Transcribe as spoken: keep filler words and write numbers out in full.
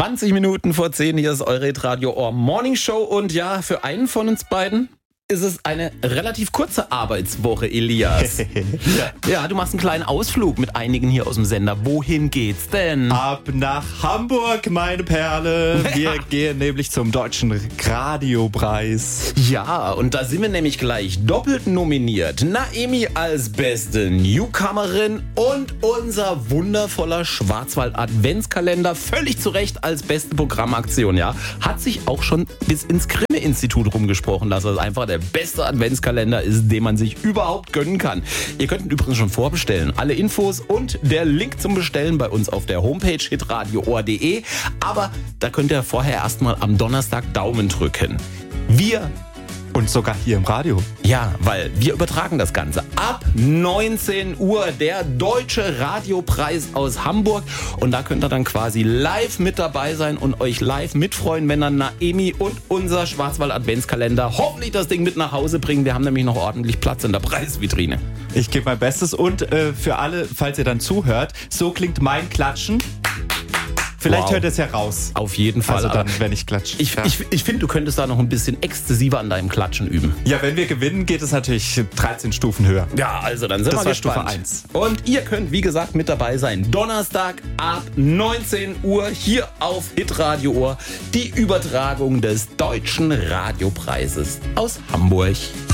zwanzig Minuten vor zehn, hier ist eure Hitradio Ohr Morning Show. Und ja, für einen von uns beiden ist es eine relativ kurze Arbeitswoche, Elias. ja. ja, du machst einen kleinen Ausflug mit einigen hier aus dem Sender. Wohin geht's denn? Ab nach Hamburg, meine Perle. Wir gehen nämlich zum Deutschen Radiopreis. Ja, und da sind wir nämlich gleich doppelt nominiert. Naemi als beste Newcomerin und unser wundervoller Schwarzwald-Adventskalender, völlig zu Recht als beste Programmaktion, ja. Hat sich auch schon bis ins Grimme-Institut rumgesprochen, dass das einfach der beste Adventskalender ist, den man sich überhaupt gönnen kann. Ihr könnt ihn übrigens schon vorbestellen. Alle Infos und der Link zum Bestellen bei uns auf der Homepage hitradio ohr punkt de. Aber da könnt ihr vorher erstmal am Donnerstag Daumen drücken. Wir Und sogar hier im Radio. Ja, weil wir übertragen das Ganze. Ab neunzehn Uhr der Deutsche Radiopreis aus Hamburg. Und da könnt ihr dann quasi live mit dabei sein und euch live mitfreuen, wenn dann Naemi und unser Schwarzwald-Adventskalender hoffentlich das Ding mit nach Hause bringen. Wir haben nämlich noch ordentlich Platz in der Preisvitrine. Ich gebe mein Bestes. Und äh, für alle, falls ihr dann zuhört, so klingt mein Klatschen. Vielleicht wow. hört ihr es ja raus. Auf jeden Fall. Also dann, wenn ich klatsche. Ich, ja. ich, ich finde, du könntest da noch ein bisschen exzessiver an deinem Klatschen üben. Ja, wenn wir gewinnen, geht es natürlich dreizehn Stufen höher. Ja, also dann sind das wir war gespannt. Stufe eins. Und ihr könnt, wie gesagt, mit dabei sein. Donnerstag ab neunzehn Uhr hier auf Hitradio Ohr. Die Übertragung des Deutschen Radiopreises aus Hamburg.